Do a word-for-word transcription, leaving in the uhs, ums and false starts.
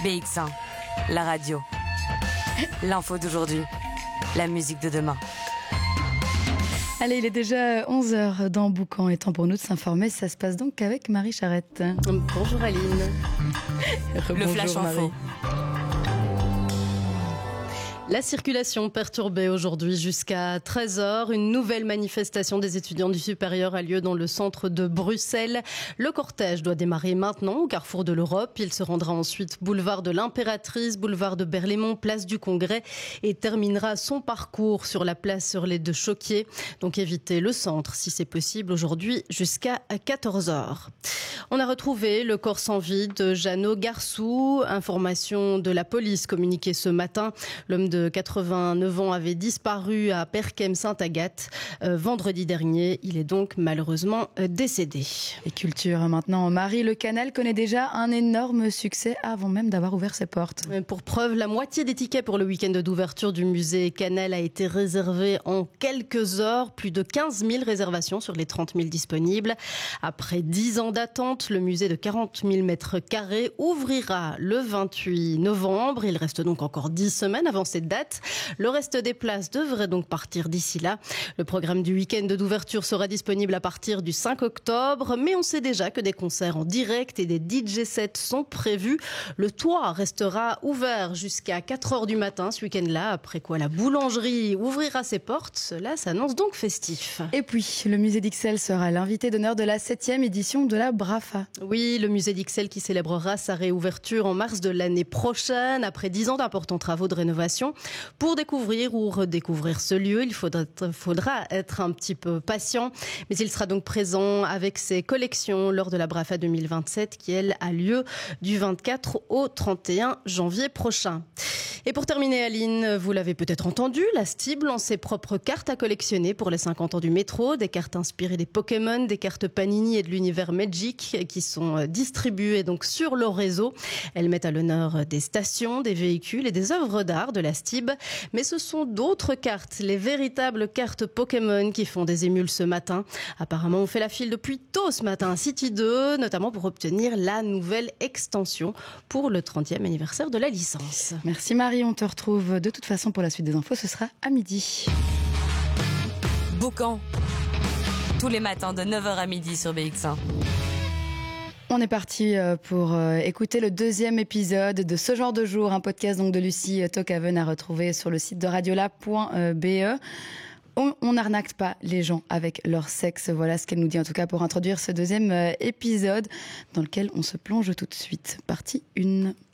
B X un, la radio. L'info d'aujourd'hui, la musique de demain. Allez, il est déjà onze heures dans Boucan et temps pour nous de s'informer. Ça se passe donc avec Marie Charrette. Bonjour Aline. Le flash info. La circulation perturbée aujourd'hui jusqu'à treize heures. Une nouvelle manifestation des étudiants du supérieur a lieu dans le centre de Bruxelles. Le cortège doit démarrer maintenant au carrefour de l'Europe. Il se rendra ensuite boulevard de l'Impératrice, boulevard de Berlaymont, place du Congrès et terminera son parcours sur la place sur les deux Choquiers. Donc évitez le centre si c'est possible aujourd'hui jusqu'à quatorze heures. On a retrouvé le corps sans vie de Jeannot Garçou. Information de la police communiquée ce matin. L'homme de quatre-vingt-neuf ans avait disparu à Perquem-Sainte-Agathe euh, vendredi dernier. Il est donc malheureusement euh, décédé. Et culture maintenant. Marie, le Canal connaît déjà un énorme succès avant même d'avoir ouvert ses portes. Pour preuve, la moitié des tickets pour le week-end d'ouverture du musée Canal a été réservée en quelques heures. Plus de quinze mille réservations sur les trente mille disponibles. Après dix ans d'attente, le musée de quarante mille mètres carrés ouvrira le vingt-huit novembre. Il reste donc encore dix semaines avant cette date. Le reste des places devrait donc partir d'ici là. Le programme du week-end d'ouverture sera disponible à partir du cinq octobre, mais on sait déjà que des concerts en direct et des D J sets sont prévus. Le toit restera ouvert jusqu'à quatre heures du matin ce week-end-là, après quoi la boulangerie ouvrira ses portes. Cela s'annonce donc festif. Et puis, le musée d'Ixelles sera l'invité d'honneur de la septième édition de la Brafa. Oui, le musée d'Ixelles qui célébrera sa réouverture en mars de l'année prochaine, après dix ans d'importants travaux de rénovation. Pour découvrir ou redécouvrir ce lieu, il faudra, faudra être un petit peu patient, mais il sera donc présent avec ses collections lors de la Brafa deux mille vingt-sept qui, elle, a lieu du vingt-quatre au trente et un janvier prochain. Et pour terminer, Aline, vous l'avez peut-être entendu, la Stib lance ses propres cartes à collectionner pour les cinquante ans du métro, des cartes inspirées des Pokémon, des cartes Panini et de l'univers Magic qui sont distribuées donc sur leur réseau. Elles mettent à l'honneur des stations, des véhicules et des œuvres d'art de la Stib. Mais ce sont d'autres cartes, les véritables cartes Pokémon qui font des émules ce matin. Apparemment, on fait la file depuis tôt ce matin à City deux, notamment pour obtenir la nouvelle extension pour le trentième anniversaire de la licence. Merci Marie. On te retrouve de toute façon pour la suite des infos, ce sera à midi. Boucan, tous les matins de neuf heures à midi sur B X un. On est parti pour écouter le deuxième épisode de Ce genre de jour, un podcast donc de Lucie Tokaven à retrouver sur le site de radiolab point b e. On n'arnaque pas les gens avec leur sexe. Voilà ce qu'elle nous dit en tout cas pour introduire ce deuxième épisode dans lequel on se plonge tout de suite. Partie un.